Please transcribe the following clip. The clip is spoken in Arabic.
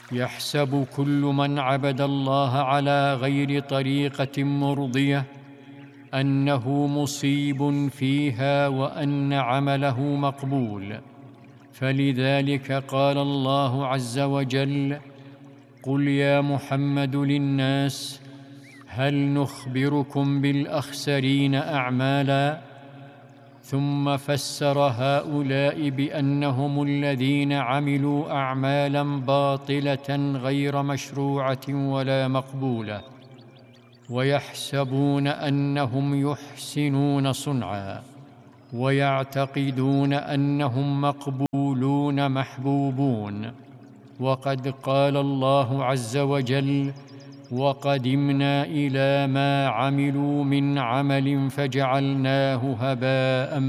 يحسب كل من عبد الله على غير طريقة مرضية أنه مصيب فيها وأن عمله مقبول. فلذلك قال الله عز وجل: قل يا محمد للناس هل نخبركم بالأخسرين أعمالا؟ ثم فسر هؤلاء بأنهم الذين عملوا أعمالا باطلة غير مشروعة ولا مقبولة، ويحسبون أنهم يحسنون صنعا، ويعتقدون أنهم مقبولون محبوبون. وقد قال الله عز وجل: وقدمنا إلى ما عملوا من عمل فجعلناه هباء